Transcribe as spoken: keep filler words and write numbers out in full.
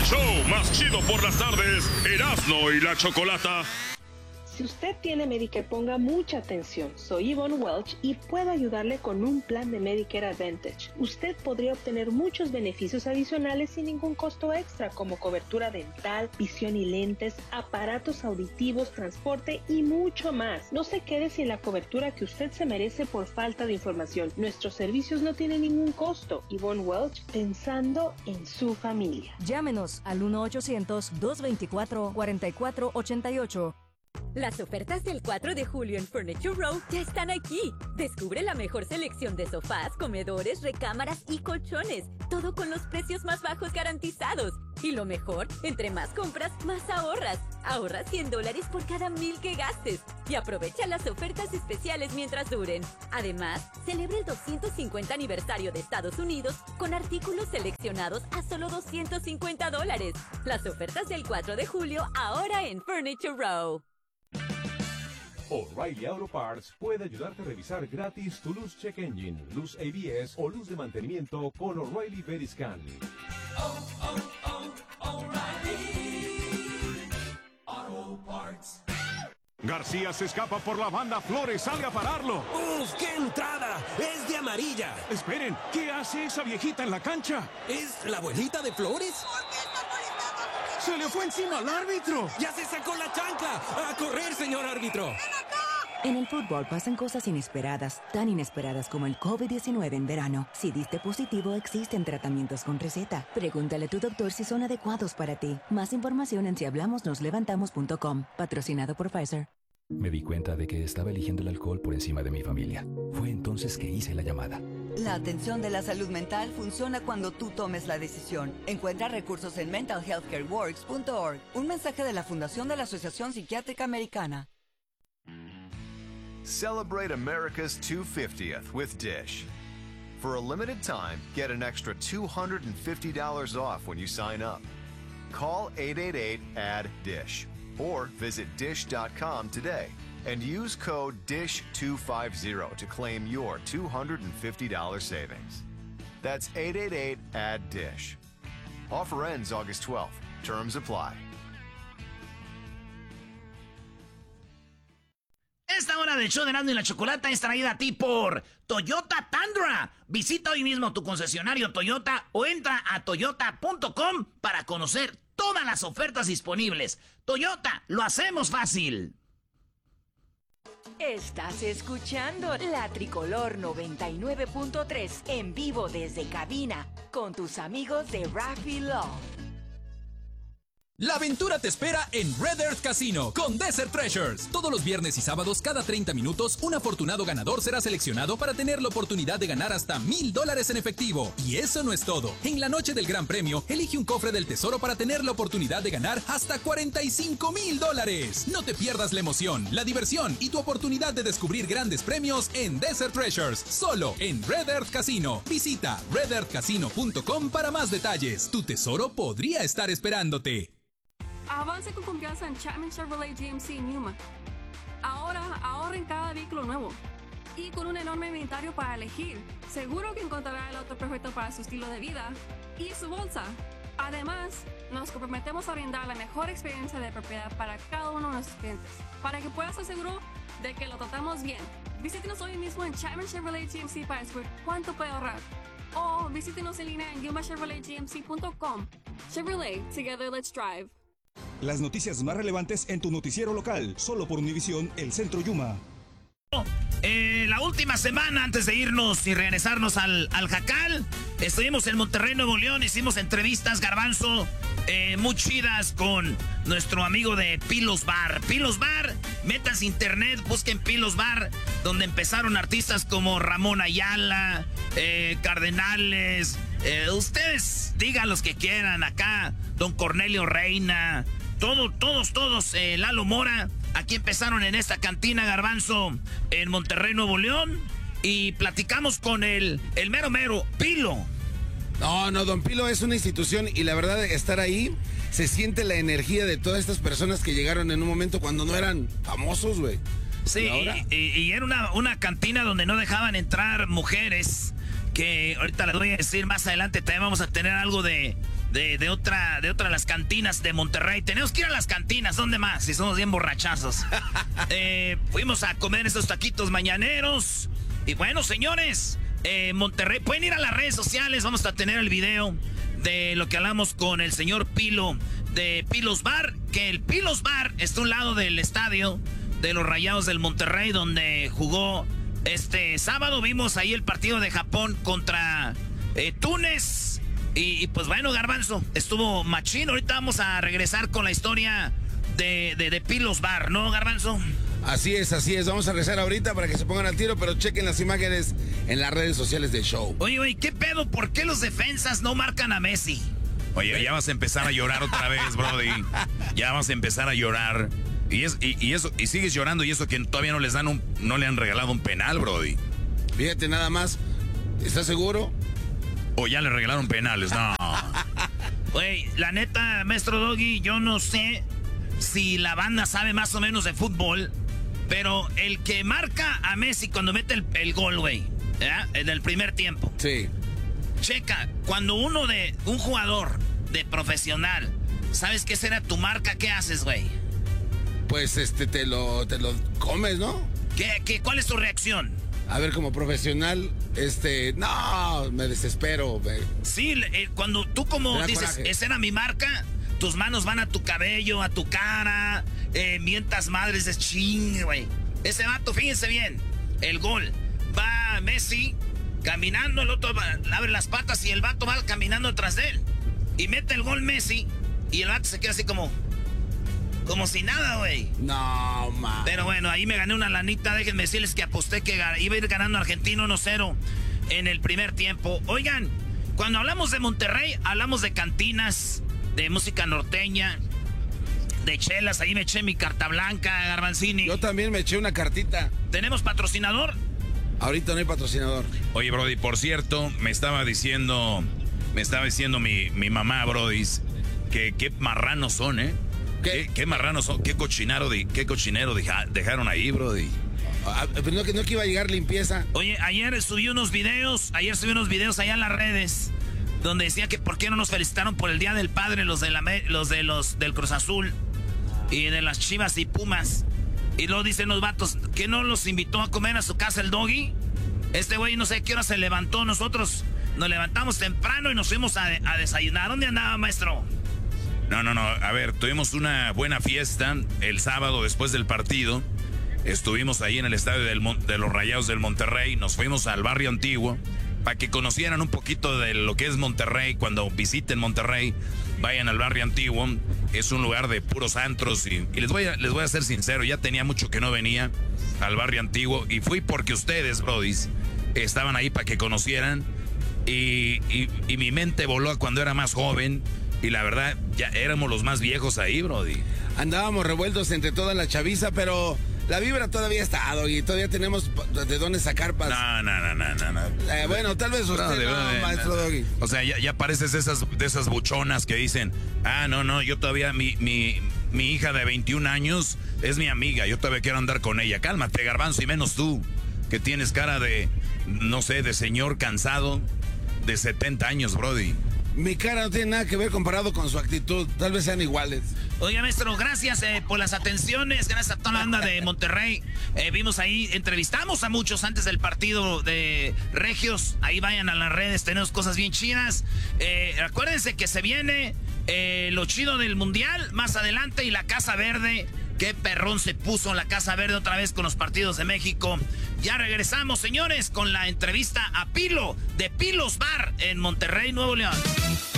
show más chido por las tardes, Erasmo y la Chocolata. Si usted tiene Medicare, ponga mucha atención. Soy Yvonne Welch y puedo ayudarle con un plan de Medicare Advantage. Usted podría obtener muchos beneficios adicionales sin ningún costo extra, como cobertura dental, visión y lentes, aparatos auditivos, transporte y mucho más. No se quede sin la cobertura que usted se merece por falta de información. Nuestros servicios no tienen ningún costo. Yvonne Welch, pensando en su familia. Llámenos al uno ochocientos, dos veinticuatro, cuarenta y cuatro ochenta y ocho. Las ofertas del cuatro de julio en Furniture Row ya están aquí. Descubre la mejor selección de sofás, comedores, recámaras y colchones. Todo con los precios más bajos garantizados. Y lo mejor, entre más compras, más ahorras. Ahorra cien dólares por cada mil que gastes. Y aprovecha las ofertas especiales mientras duren. Además, celebra el doscientos cincuenta aniversario de Estados Unidos con artículos seleccionados a solo doscientos cincuenta dólares. Las ofertas del cuatro de julio ahora en Furniture Row. O'Reilly Auto Parts puede ayudarte a revisar gratis tu luz check engine, luz A B S o luz de mantenimiento con O'Reilly Veriscan. Oh, oh, oh, O'Reilly Auto Parts. García se escapa por la banda, Flores sale a pararlo. ¡Uf, qué entrada! ¡Es de amarilla! Esperen, ¿qué hace esa viejita en la cancha? ¿Es la abuelita de Flores? ¿Por qué está molestando? ¡Se le fue encima al árbitro! ¡Ya se sacó la chancla! ¡A correr, señor árbitro! En el fútbol pasan cosas inesperadas, tan inesperadas como el COVID diecinueve en verano. Si diste positivo, existen tratamientos con receta. Pregúntale a tu doctor si son adecuados para ti. Más información en si hablamos nos levantamos punto com. Patrocinado por Pfizer. Me di cuenta de que estaba eligiendo el alcohol por encima de mi familia. Fue entonces que hice la llamada. La atención de la salud mental funciona cuando tú tomes la decisión. Encuentra recursos en mental health care works punto org. Un mensaje de la Fundación de la Asociación Psiquiátrica Americana. Celebrate America's two hundred fiftieth with Dish. For a limited time, get an extra two hundred fifty dollars off when you sign up. Call eight eight eight, A D D I S H or visit dish dot com today and use code D I S H two fifty to claim your two hundred fifty dollars savings. That's eight eight eight, A D D I S H. Offer ends August twelfth. Terms apply. Esta hora del show de Erasmo y la Chocolata es traída a ti por Toyota Tundra. Visita hoy mismo tu concesionario Toyota o entra a toyota punto com para conocer todas las ofertas disponibles. Toyota, lo hacemos fácil. Estás escuchando La Tricolor noventa y nueve punto tres en vivo desde cabina con tus amigos de Raffy Law. La aventura te espera en Red Earth Casino con Desert Treasures. Todos los viernes y sábados, cada treinta minutos, un afortunado ganador será seleccionado para tener la oportunidad de ganar hasta mil dólares en efectivo. Y eso no es todo. En la noche del Gran Premio, elige un cofre del tesoro para tener la oportunidad de ganar hasta cuarenta y cinco mil dólares. No te pierdas la emoción, la diversión y tu oportunidad de descubrir grandes premios en Desert Treasures, solo en Red Earth Casino. Visita red earth casino punto com para más detalles. Tu tesoro podría estar esperándote. Avance con confianza en Chapman Chevrolet G M C en Yuma. Ahora ahorra en cada vehículo nuevo. Y con un enorme inventario para elegir, seguro que encontrará el auto perfecto para su estilo de vida y su bolsa. Además, nos comprometemos a brindar la mejor experiencia de propiedad para cada uno de nuestros clientes, para que puedas estar seguro de que lo tratamos bien. Visítenos hoy mismo en Chapman Chevrolet G M C para descubrir cuánto puede ahorrar. O visítenos en línea en yuma chevrolet g m c punto com. Chevrolet, together let's drive. Las noticias más relevantes en tu noticiero local, solo por Univisión, el Centro Yuma. Eh, la última semana, antes de irnos y regresarnos al, al Jacal, estuvimos en Monterrey, Nuevo León, hicimos entrevistas, Garbanzo, eh, muy chidas con nuestro amigo de Pilos Bar. Pilos Bar, metas internet, busquen Pilos Bar, donde empezaron artistas como Ramón Ayala, eh, Cardenales, eh, ustedes digan los que quieran acá, Don Cornelio Reina, todo, todos, todos, eh, Lalo Mora. Aquí empezaron en esta cantina, Garbanzo, en Monterrey, Nuevo León. Y platicamos con el, el mero mero, Pilo. No, no, Don Pilo es una institución y la verdad de estar ahí, se siente la energía de todas estas personas que llegaron en un momento cuando no eran famosos, güey. Sí, y, y, y era una, una cantina donde no dejaban entrar mujeres, que ahorita les voy a decir más adelante, también vamos a tener algo de, de, de otra de otra de las cantinas de Monterrey. Tenemos que ir a las cantinas, ¿dónde más? Si somos bien borrachazos. eh, fuimos a comer esos taquitos mañaneros. Y bueno, señores, eh, Monterrey, pueden ir a las redes sociales, vamos a tener el video de lo que hablamos con el señor Pilo, de Pilos Bar, que el Pilos Bar está a un lado del estadio de los Rayados del Monterrey, donde jugó este sábado. Vimos ahí el partido de Japón contra eh, Túnez. Y, y pues bueno, Garbanzo, estuvo machín. Ahorita vamos a regresar con la historia de, de, de Pilos Bar, ¿no, Garbanzo? Así es, así es. Vamos a regresar ahorita para que se pongan al tiro, pero chequen las imágenes en las redes sociales del show. Oye, oye, ¿qué pedo? ¿Por qué los defensas no marcan a Messi? Oye, ya vas a empezar a llorar otra vez, brody. Ya vas a empezar a llorar. Y, es, y, y eso y sigues llorando y eso que todavía no les dan un, no le han regalado un penal, brody. Fíjate nada más. ¿Estás seguro? O ya le regalaron penales, no. Güey, la neta, maestro Doggy, yo no sé si la banda sabe más o menos de fútbol, pero el que marca a Messi cuando mete el, el gol, güey, en el primer tiempo. Sí. Checa, cuando uno de un jugador de profesional, ¿sabes qué será tu marca? ¿Qué haces, güey? Pues este, te lo, te lo comes, ¿no? ¿Qué, qué, ¿Cuál es tu reacción? A ver, como profesional, este, no, me desespero, güey. Sí, eh, cuando tú como dices, coraje. Esa era mi marca, tus manos van a tu cabello, a tu cara, eh, mientas madres, es ching, güey. Ese vato, fíjense bien, el gol, va Messi caminando, el otro va, abre las patas y el vato va caminando atrás de él. Y mete el gol Messi y el vato se queda así como... Como si nada, güey. No, man. Pero bueno, ahí me gané una lanita. Déjenme decirles que aposté que iba a ir ganando Argentina uno cero en el primer tiempo. Oigan, cuando hablamos de Monterrey, hablamos de cantinas, de música norteña, de chelas. Ahí me eché mi carta blanca, Garbanzini. Yo también me eché una cartita. ¿Tenemos patrocinador? Ahorita no hay patrocinador. Oye, brody, por cierto, me estaba diciendo, me estaba diciendo mi, mi mamá, brody, que qué marranos son, ¿eh? ¿Qué, qué marranos son? ¿Qué cochinero, de, qué cochinero deja, dejaron ahí, brody? Ah, pero no, no que iba a llegar limpieza. Oye, ayer subí unos videos, ayer subí unos videos allá en las redes, donde decía que por qué no nos felicitaron por el Día del Padre los de la, los de los del Cruz Azul y de las Chivas y Pumas. Y luego dicen los vatos, ¿que no los invitó a comer a su casa el Doggy? Este güey no sé qué hora se levantó, nosotros nos levantamos temprano y nos fuimos a, a desayunar. ¿Dónde andaba, maestro? No, no, no, a ver, tuvimos una buena fiesta el sábado después del partido. Estuvimos ahí en el estadio del, de los Rayados del Monterrey. Nos fuimos al barrio antiguo para que conocieran un poquito de lo que es Monterrey. Cuando visiten Monterrey, vayan al barrio antiguo. Es un lugar de puros antros. Y, y les, voy a, les voy a ser sincero, ya tenía mucho que no venía al barrio antiguo. Y fui porque ustedes, brodis, estaban ahí para que conocieran. Y, y, y mi mente voló a cuando era más joven. Y la verdad, ya éramos los más viejos ahí, brody. Andábamos revueltos entre toda la chaviza, pero la vibra todavía está, Doggy. Todavía tenemos de dónde sacar para... No, no, no, no, no. Eh, bueno, tal vez usted no, de, no de, maestro no. Doggy. O sea, ya, ya pareces de esas, de esas buchonas que dicen, ah, no, no, yo todavía, mi, mi, mi hija de veintiún años es mi amiga, yo todavía quiero andar con ella. Cálmate, Garbanzo, y menos tú, que tienes cara de, no sé, de señor cansado de setenta años, brody. Mi cara no tiene nada que ver comparado con su actitud. Tal vez sean iguales. Oiga, maestro, gracias eh, por las atenciones. Gracias a toda la banda de Monterrey. Eh, vimos ahí, entrevistamos a muchos antes del partido de Regios. Ahí vayan a las redes, tenemos cosas bien chidas. Eh, acuérdense que se viene eh, lo chido del Mundial más adelante y la Casa Verde. Qué perrón se puso la Casa Verde otra vez con los partidos de México. Ya regresamos, señores, con la entrevista a Pilo de Pilos Bar en Monterrey, Nuevo León.